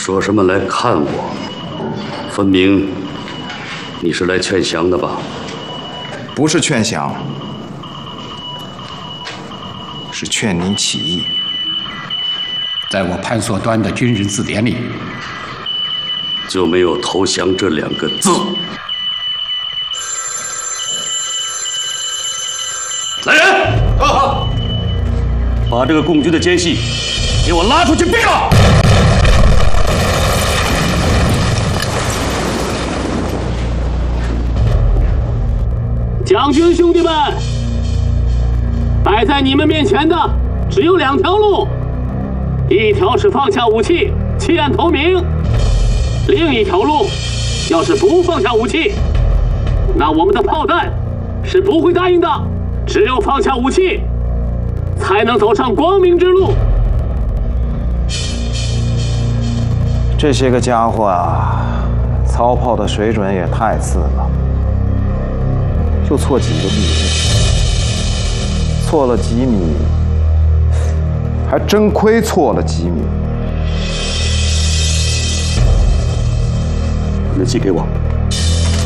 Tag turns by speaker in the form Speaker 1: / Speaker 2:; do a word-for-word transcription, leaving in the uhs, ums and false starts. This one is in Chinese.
Speaker 1: 说什么来看我？分明你是来劝降的吧？
Speaker 2: 不是劝降，是劝您起义。
Speaker 3: 在我潘所端的军人字典里，
Speaker 1: 就没有投降这两个字。来人！啊！把这个共军的奸细给我拉出去毙了！
Speaker 4: 将军兄弟们，摆在你们面前的只有两条路，一条是放下武器，弃暗投明；另一条路，要是不放下武器，那我们的炮弹是不会答应的。只有放下武器，才能走上光明之路。
Speaker 2: 这些个家伙啊，操炮的水准也太次了，就错几个米，错了几米，还真亏错了几米。
Speaker 1: 把那气给我。